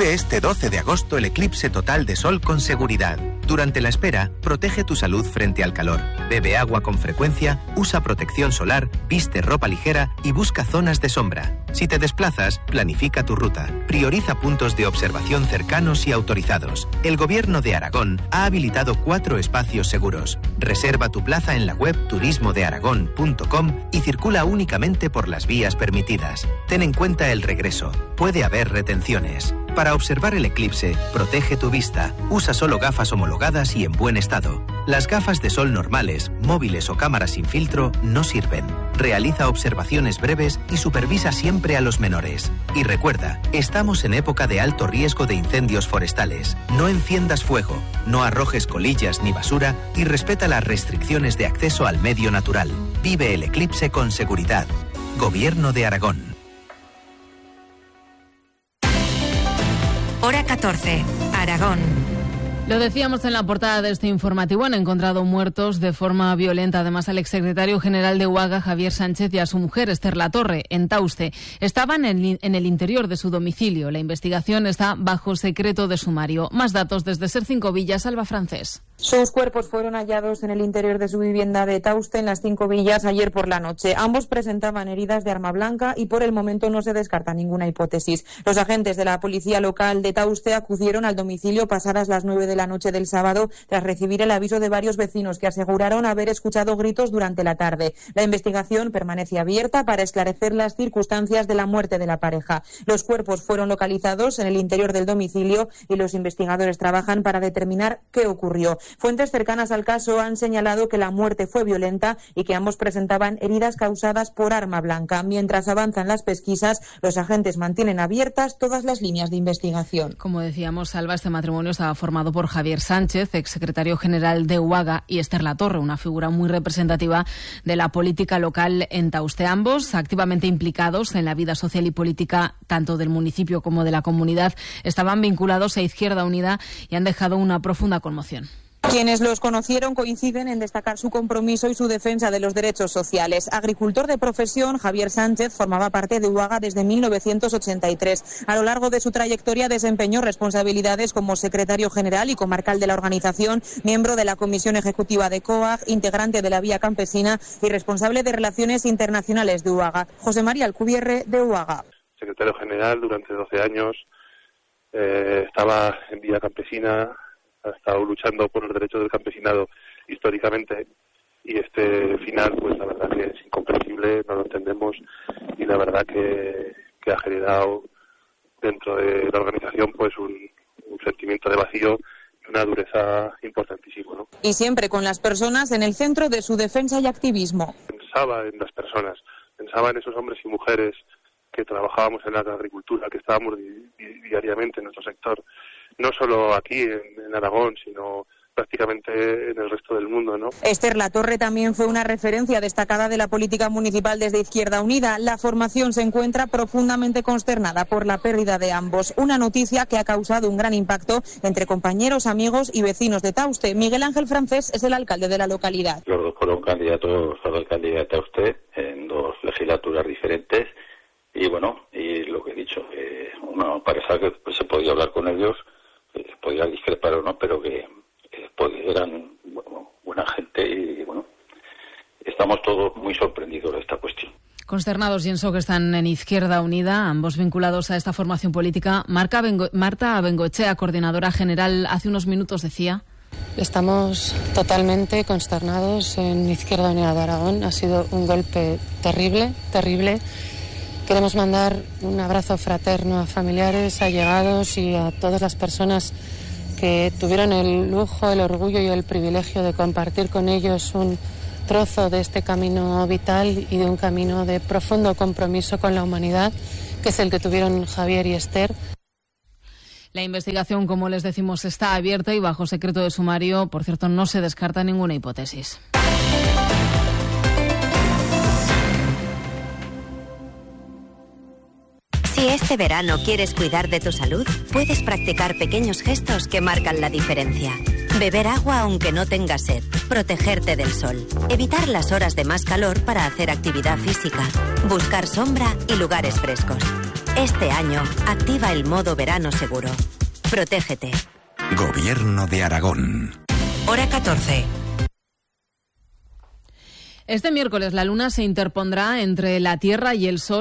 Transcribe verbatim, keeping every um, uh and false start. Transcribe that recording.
Vive este doce de agosto el eclipse total de sol con seguridad. Durante la espera, protege tu salud frente al calor. Bebe agua con frecuencia, usa protección solar, viste ropa ligera y busca zonas de sombra. Si te desplazas, planifica tu ruta. Prioriza puntos de observación cercanos y autorizados. El Gobierno de Aragón ha habilitado cuatro espacios seguros. Reserva tu plaza en la web turismo de aragón punto com y circula únicamente por las vías permitidas. Ten en cuenta el regreso. Puede haber retenciones. Para observar el eclipse, protege tu vista. Usa solo gafas homologadas y en buen estado. Las gafas de sol normales, móviles o cámaras sin filtro no sirven. Realiza observaciones breves y supervisa siempre a los menores. Y recuerda, estamos en época de alto riesgo de incendios forestales. No enciendas fuego, no arrojes colillas ni basura y respeta las restricciones de acceso al medio natural. Vive el eclipse con seguridad. Gobierno de Aragón. Hora catorce, Aragón. Lo decíamos en la portada de este informativo, han encontrado muertos de forma violenta además al exsecretario general de UAGA, Javier Sánchez, y a su mujer, Esther Latorre, en Tauste. Estaban en, en el interior de su domicilio. La investigación está bajo secreto de sumario. Más datos desde Ser Cinco Villas, Alba Francés. Sus cuerpos fueron hallados en el interior de su vivienda de Tauste, en las Cinco Villas, ayer por la noche. Ambos presentaban heridas de arma blanca y por el momento no se descarta ninguna hipótesis. Los agentes de la policía local de Tauste acudieron al domicilio pasadas las nueve de la noche del sábado tras recibir el aviso de varios vecinos que aseguraron haber escuchado gritos durante la tarde. La investigación permanece abierta para esclarecer las circunstancias de la muerte de la pareja. Los cuerpos fueron localizados en el interior del domicilio y los investigadores trabajan para determinar qué ocurrió. Fuentes cercanas al caso han señalado que la muerte fue violenta y que ambos presentaban heridas causadas por arma blanca. Mientras avanzan las pesquisas, los agentes mantienen abiertas todas las líneas de investigación. Como decíamos, Salva, este matrimonio estaba formado por Javier Sánchez, exsecretario general de UAGA, y Esther Latorre, una figura muy representativa de la política local en Tauste. Ambos, activamente implicados en la vida social y política tanto del municipio como de la comunidad, estaban vinculados a Izquierda Unida y han dejado una profunda conmoción. Quienes los conocieron coinciden en destacar su compromiso y su defensa de los derechos sociales. Agricultor de profesión, Javier Sánchez formaba parte de UAGA desde mil novecientos ochenta y tres. A lo largo de su trayectoria desempeñó responsabilidades como secretario general y comarcal de la organización, miembro de la Comisión Ejecutiva de COAG, integrante de la Vía Campesina y responsable de Relaciones Internacionales de UAGA. José María Alcubierre, de UAGA. Secretario general durante doce años, eh, estaba en Vía Campesina, ha estado luchando por los derechos del campesinado históricamente y este final, pues la verdad que es incomprensible, no lo entendemos y la verdad que, que ha generado dentro de la organización pues un, un sentimiento de vacío y una dureza importantísima, ¿no? Y siempre con las personas en el centro de su defensa y activismo. Pensaba en las personas, pensaba en esos hombres y mujeres que trabajábamos en la agricultura, que estábamos di- di- diariamente en nuestro sector, no solo aquí en, en Aragón, sino prácticamente en el resto del mundo, ¿no? Esther Latorre también fue una referencia destacada de la política municipal desde Izquierda Unida. La formación se encuentra profundamente consternada por la pérdida de ambos, una noticia que ha causado un gran impacto entre compañeros, amigos y vecinos de Tauste. Miguel Ángel Francés es el alcalde de la localidad. Los dos fueron candidatos a la alcaldía de Tauste en dos legislaturas diferentes y bueno, y lo que he dicho, eh, uno parece que pues, se podía hablar con ellos, eh, podía discrepar o no, pero que eh, pues, eran bueno, buena gente y bueno, estamos todos muy sorprendidos de esta cuestión. Consternados y en shock están en Izquierda Unida, ambos vinculados a esta formación política. Marta Bengo- Marta Bengoechea, coordinadora general, hace unos minutos decía... Estamos totalmente consternados en Izquierda Unida de Aragón. Ha sido un golpe terrible, terrible. Queremos mandar un abrazo fraterno a familiares, allegados y a todas las personas que tuvieron el lujo, el orgullo y el privilegio de compartir con ellos un trozo de este camino vital y de un camino de profundo compromiso con la humanidad, que es el que tuvieron Javier y Esther. La investigación, como les decimos, está abierta y bajo secreto de sumario. Por cierto, no se descarta ninguna hipótesis. Si este verano quieres cuidar de tu salud, puedes practicar pequeños gestos que marcan la diferencia. Beber agua aunque no tengas sed, protegerte del sol, evitar las horas de más calor para hacer actividad física, buscar sombra y lugares frescos. Este año, activa el modo verano seguro. Protégete. Gobierno de Aragón. Hora catorce. Este miércoles la Luna se interpondrá entre la Tierra y el Sol